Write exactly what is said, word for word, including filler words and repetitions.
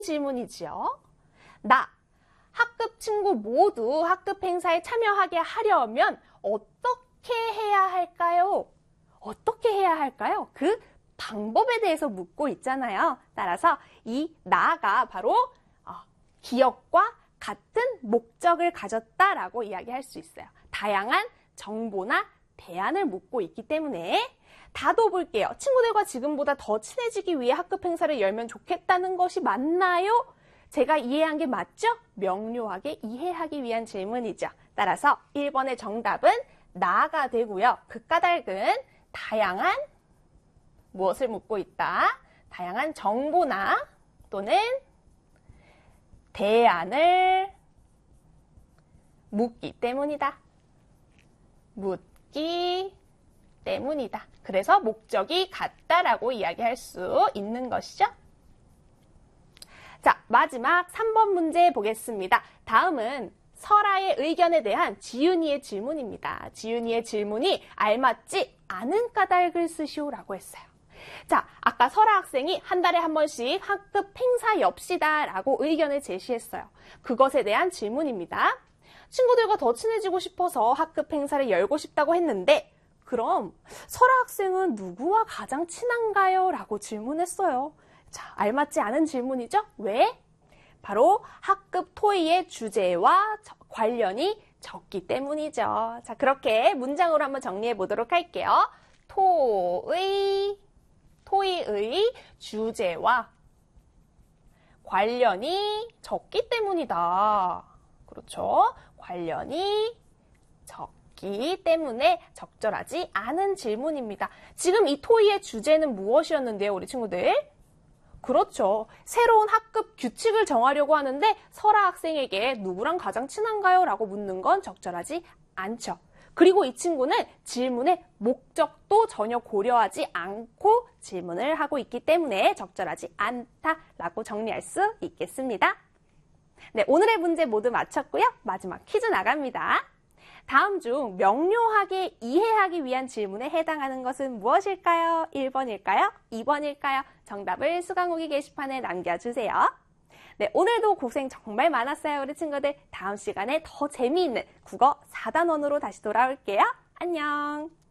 질문이지요. 나, 학급 친구 모두 학급 행사에 참여하게 하려면 어떻게 해야 할까요? 어떻게 해야 할까요? 그 방법에 대해서 묻고 있잖아요. 따라서 이 나가 바로 기억과 같은 목적을 가졌다라고 이야기할 수 있어요. 다양한 정보나 대안을 묻고 있기 때문에 다도 볼게요. 친구들과 지금보다 더 친해지기 위해 학급 행사를 열면 좋겠다는 것이 맞나요? 제가 이해한 게 맞죠? 명료하게 이해하기 위한 질문이죠. 따라서 일 번의 정답은 나가 되고요. 그 까닭은 다양한 무엇을 묻고 있다? 다양한 정보나 또는 대안을 묻기 때문이다. 묻기 때문이다. 그래서 목적이 같다라고 이야기할 수 있는 것이죠. 자, 마지막 삼 번 문제 보겠습니다. 다음은 설아의 의견에 대한 지윤이의 질문입니다. 지윤이의 질문이 알맞지 않은 까닭을 쓰시오라고 했어요. 자, 아까 설아 학생이 한 달에 한 번씩 학급 행사 엽시다 라고 의견을 제시했어요. 그것에 대한 질문입니다. 친구들과 더 친해지고 싶어서 학급 행사를 열고 싶다고 했는데 그럼 설아 학생은 누구와 가장 친한가요? 라고 질문했어요. 자, 알맞지 않은 질문이죠? 왜? 바로 학급 토의의 주제와 관련이 적기 때문이죠. 자, 그렇게 문장으로 한번 정리해 보도록 할게요. 토의, 토의의 주제와 관련이 적기 때문이다. 그렇죠? 관련이 적기 때문에 적절하지 않은 질문입니다. 지금 이 토의의 주제는 무엇이었는데요, 우리 친구들? 그렇죠. 새로운 학급 규칙을 정하려고 하는데 설아 학생에게 누구랑 가장 친한가요? 라고 묻는 건 적절하지 않죠. 그리고 이 친구는 질문의 목적도 전혀 고려하지 않고 질문을 하고 있기 때문에 적절하지 않다라고 정리할 수 있겠습니다. 네, 오늘의 문제 모두 마쳤고요. 마지막 퀴즈 나갑니다. 다음 중 명료하게 이해하기 위한 질문에 해당하는 것은 무엇일까요? 일 번일까요? 이 번일까요? 정답을 수강후기 게시판에 남겨주세요. 네, 오늘도 고생 정말 많았어요, 우리 친구들. 다음 시간에 더 재미있는 국어 사 단원으로 다시 돌아올게요. 안녕!